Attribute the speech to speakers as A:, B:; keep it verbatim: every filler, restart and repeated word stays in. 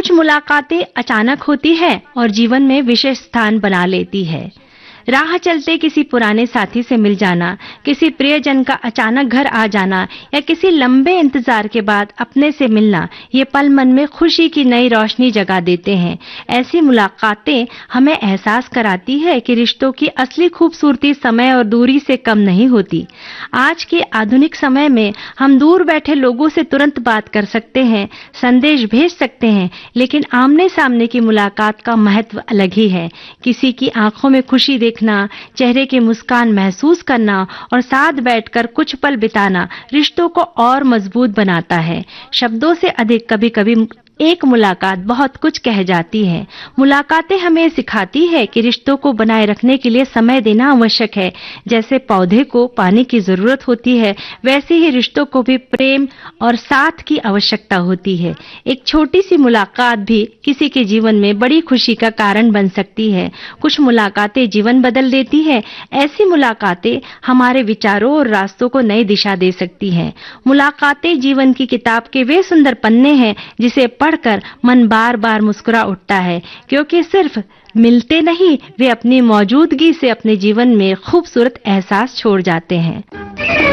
A: कुछ मुलाकातें अचानक होती है और जीवन में विशेष स्थान बना लेती है। राह चलते किसी पुराने साथी से मिल जाना, किसी प्रियजन का अचानक घर आ जाना या किसी लंबे इंतजार के बाद अपने से मिलना, ये पल मन में खुशी की नई रोशनी जगा देते हैं। ऐसी मुलाकातें हमें एहसास कराती है कि रिश्तों की असली खूबसूरती समय और दूरी से कम नहीं होती। आज के आधुनिक समय में हम दूर बैठे लोगों से तुरंत बात कर सकते हैं, संदेश भेज सकते हैं, लेकिन आमने सामने की मुलाकात का महत्व अलग ही है। किसी की आंखों में खुशी देखना, चेहरे की मुस्कान महसूस करना और साथ बैठकर कुछ पल बिताना रिश्तों को और मजबूत बनाता है। शब्दों से अधिक कभी-कभी एक मुलाकात बहुत कुछ कह जाती है। मुलाकातें हमें सिखाती है कि रिश्तों को बनाए रखने के लिए समय देना आवश्यक है। जैसे पौधे को पानी की जरूरत होती है, वैसे ही रिश्तों को भी प्रेम और साथ की आवश्यकता होती है। एक छोटी सी मुलाकात भी किसी के जीवन में बड़ी खुशी का कारण बन सकती है। कुछ मुलाकातें जीवन बदल देती है। ऐसी मुलाकातें हमारे विचारों और रास्तों को नई दिशा दे सकती हैं। मुलाकातें जीवन की किताब के वे सुंदर पन्ने हैं जिसे पढ़कर मन बार बार मुस्कुरा उठता है, क्योंकि सिर्फ मिलते नहीं, वे अपनी मौजूदगी से अपने जीवन में खूबसूरत एहसास छोड़ जाते हैं।